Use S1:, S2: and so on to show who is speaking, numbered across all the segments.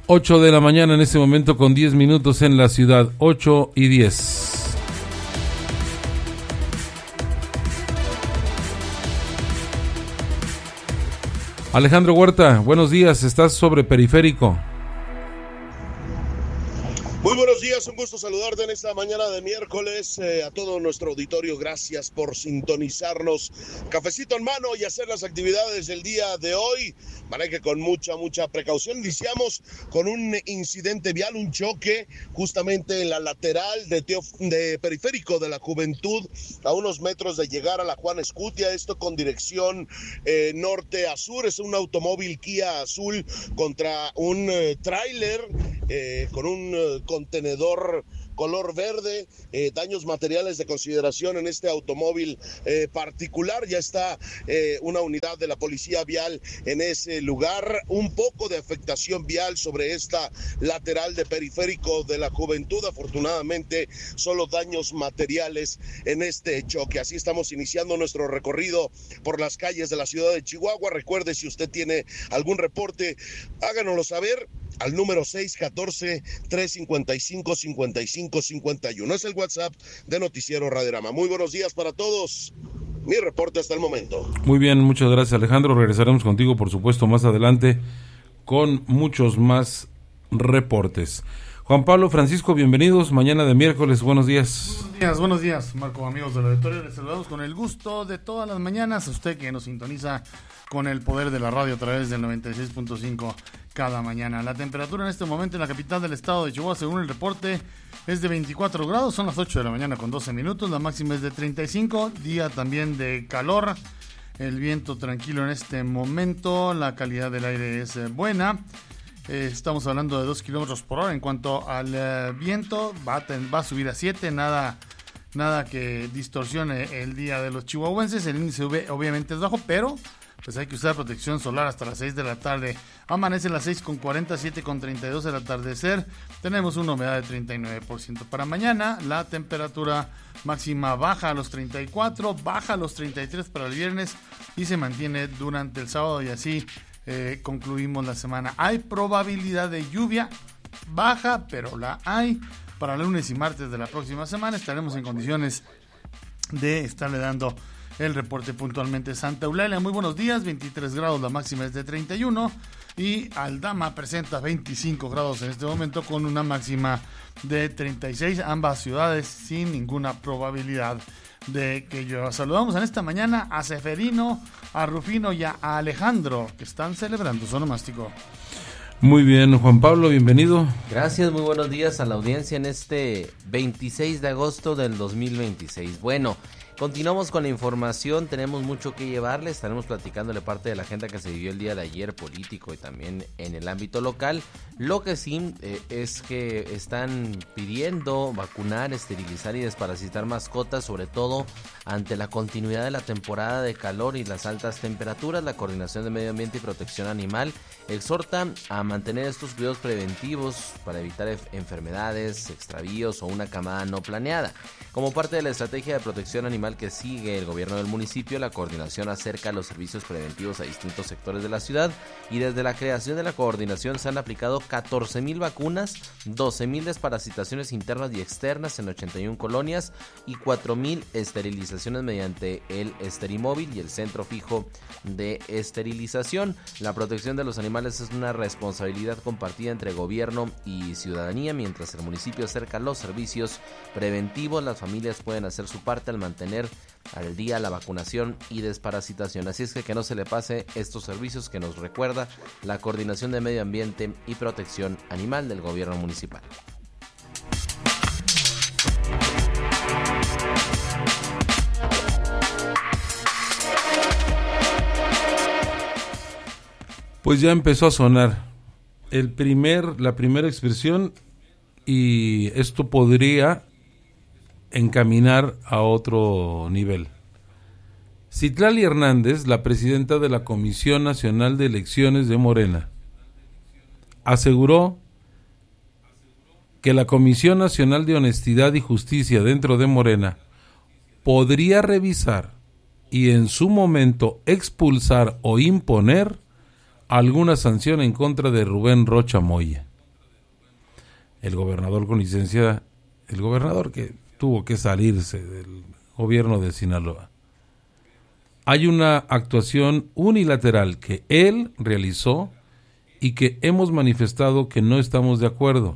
S1: 8 de la mañana en este momento con 10 minutos en la ciudad, 8:10. Alejandro Huerta, buenos días, estás sobre Periférico.
S2: Muy buenos días, un gusto saludarte en esta mañana de miércoles. A todo nuestro auditorio, gracias por sintonizarnos. Cafecito en mano y hacer las actividades del día de hoy. Maneje con mucha precaución. Iniciamos con un incidente vial, un choque justamente en la lateral de Periférico de la Juventud, a unos metros de llegar a la Juan Escutia, esto con dirección norte a sur. Es un automóvil Kia azul contra un tráiler con un contenedor color verde, daños materiales de consideración en este automóvil particular. Ya está una unidad de la policía vial en ese lugar. Un poco de afectación vial sobre esta lateral de Periférico de la Juventud. Afortunadamente, solo daños materiales en este choque. Así estamos iniciando nuestro recorrido por las calles de la ciudad de Chihuahua. Recuerde, si usted tiene algún reporte, háganoslo saber al número 614-355-5551. Es el WhatsApp de Noticiero Radiorama. Muy buenos días para todos. Mi reporte hasta el momento.
S1: Muy bien, muchas gracias, Alejandro. Regresaremos contigo, por supuesto, más adelante con muchos más reportes. Juan Pablo, Francisco, bienvenidos. Mañana de miércoles, buenos días.
S3: Buenos días, Marco, amigos del auditorio. Les saludamos con el gusto de todas las mañanas. A usted que nos sintoniza con el poder de la radio a través del 96.5 cada mañana. La temperatura en este momento en la capital del estado de Chihuahua, según el reporte, es de 24 grados. Son las 8 de la mañana con 12 minutos. La máxima es de 35. Día también de calor. El viento tranquilo en este momento. La calidad del aire es buena. Estamos hablando de 2 kilómetros por hora. En cuanto al viento, va a subir a 7. Nada que distorsione el día de los chihuahuenses. El índice UV obviamente es bajo, pero pues hay que usar protección solar hasta las 6 de la tarde. Amanece a las 6:40, 7:32 del atardecer. Tenemos una humedad de 39%. Para mañana, la temperatura máxima baja a los 34, baja a los 33 para el viernes y se mantiene durante el sábado, y así concluimos la semana. Hay probabilidad de lluvia baja, pero la hay. Para lunes y martes de la próxima semana estaremos en condiciones de estarle dando el reporte puntualmente. Santa Eulalia, muy buenos días, 23 grados, la máxima es de 31, y Aldama presenta 25 grados en este momento con una máxima de 36, ambas ciudades sin ninguna probabilidad de que llueva. Saludamos en esta mañana a Seferino, a Rufino y a Alejandro, que están celebrando su onomástico.
S1: Muy bien, Juan Pablo, bienvenido.
S4: Gracias, muy buenos días a la audiencia en este 26 de agosto del 2026. Bueno, continuamos con la información, tenemos mucho que llevarle, estaremos platicándole parte de la agenda que se vivió el día de ayer, político y también en el ámbito local. Lo que sí es que están pidiendo vacunar, esterilizar y desparasitar mascotas, sobre todo ante la continuidad de la temporada de calor y las altas temperaturas. La Coordinación de Medio Ambiente y Protección Animal exhorta a mantener estos cuidados preventivos para evitar enfermedades, extravíos o una camada no planeada. Como parte de la estrategia de protección animal que sigue el gobierno del municipio, la coordinación acerca los servicios preventivos a distintos sectores de la ciudad, y desde la creación de la coordinación se han aplicado 14,000 vacunas, 12,000 desparasitaciones internas y externas en 81 colonias y 4,000 esterilizaciones mediante el Esterimóvil y el Centro Fijo de Esterilización. La protección de los animales es una responsabilidad compartida entre gobierno y ciudadanía. Mientras el municipio acerca los servicios preventivos, las familias pueden hacer su parte al mantener al día la vacunación y desparasitación. Así es que no se le pase estos servicios que nos recuerda la Coordinación de Medio Ambiente y Protección Animal del Gobierno Municipal.
S1: Pues ya empezó a sonar la primera expresión, y esto podría encaminar a otro nivel. Citlali Hernández, la presidenta de la Comisión Nacional de Elecciones de Morena, aseguró que la Comisión Nacional de Honestidad y Justicia dentro de Morena podría revisar y en su momento expulsar o imponer alguna sanción en contra de Rubén Rocha Moya. el gobernador con licencia, el gobernador que tuvo que salirse del gobierno de Sinaloa. Hay una actuación unilateral que él realizó y que hemos manifestado que no estamos de acuerdo.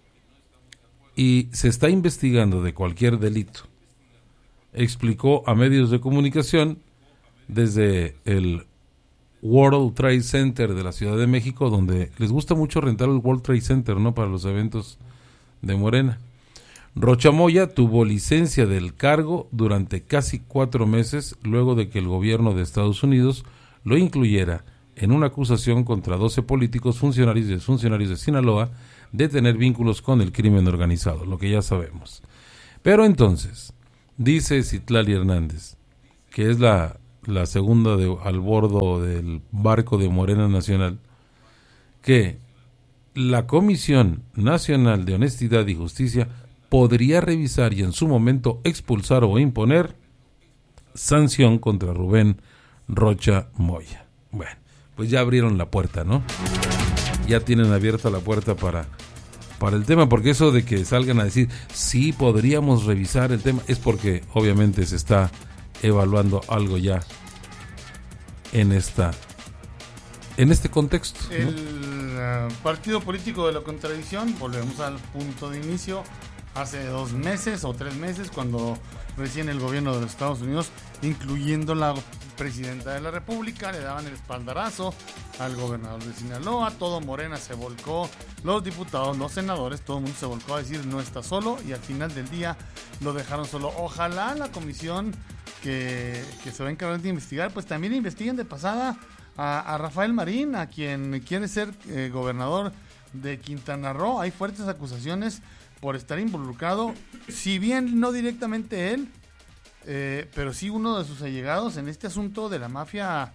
S1: Y se está investigando de cualquier delito. Explicó a medios de comunicación desde el World Trade Center de la Ciudad de México, donde les gusta mucho rentar el World Trade Center, ¿no?, para los eventos de Morena. Rocha Moya tuvo licencia del cargo durante casi 4 meses luego de que el gobierno de Estados Unidos lo incluyera en una acusación contra 12 políticos funcionarios de Sinaloa de tener vínculos con el crimen organizado, lo que ya sabemos. Pero entonces, dice Citlali Hernández, que es la segunda al bordo del barco de Morena Nacional, que la Comisión Nacional de Honestidad y Justicia podría revisar y en su momento expulsar o imponer sanción contra Rubén Rocha Moya. Bueno, pues ya abrieron la puerta, ¿no? Ya tienen abierta la puerta para el tema, porque eso de que salgan a decir, sí, podríamos revisar el tema, es porque obviamente se está evaluando algo ya en este contexto, ¿no?
S3: El partido político de la contradicción, volvemos al punto de inicio, hace 2 meses o 3 meses, cuando recién el gobierno de los Estados Unidos, incluyendo la presidenta de la República, le daban el espaldarazo al gobernador de Sinaloa. Todo Morena se volcó, los diputados, los senadores, todo el mundo se volcó a decir no está solo, y al final del día lo dejaron solo. Ojalá la comisión que se va a encargar de investigar, pues también investiguen de pasada a Rafael Marín, a quien quiere ser gobernador de Quintana Roo. Hay fuertes acusaciones por estar involucrado, si bien no directamente él, pero sí uno de sus allegados en este asunto de la mafia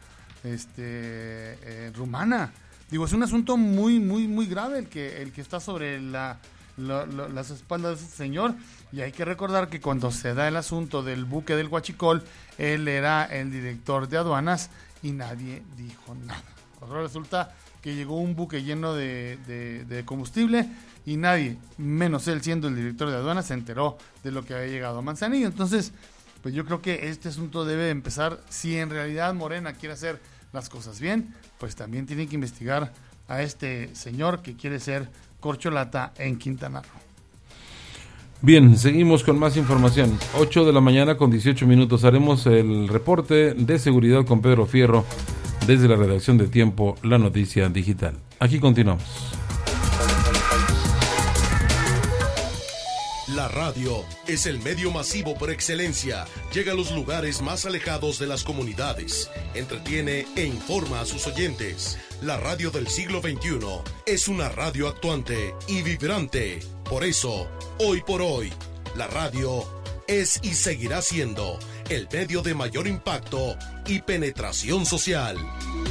S3: rumana. Digo, es un asunto muy, muy, muy grave el que está sobre las espaldas de este señor. Y hay que recordar que cuando se da el asunto del buque del Huachicol, él era el director de aduanas y nadie dijo nada. Ahora resulta que llegó un buque lleno de combustible y nadie, menos él siendo el director de aduanas, se enteró de lo que había llegado a Manzanillo. Entonces, pues yo creo que este asunto debe empezar, si en realidad Morena quiere hacer las cosas bien, pues también tienen que investigar a este señor que quiere ser corcholata en Quintana Roo.
S1: Bien, seguimos con más información. 8 de la mañana con 18 minutos. Haremos el reporte de seguridad con Pedro Fierro desde la redacción de Tiempo, la noticia digital. Aquí continuamos.
S2: La radio es el medio masivo por excelencia. Llega a los lugares más alejados de las comunidades. Entretiene e informa a sus oyentes. La radio del siglo XXI es una radio actuante y vibrante. Por eso, hoy por hoy, la radio es y seguirá siendo el medio de mayor impacto y penetración social.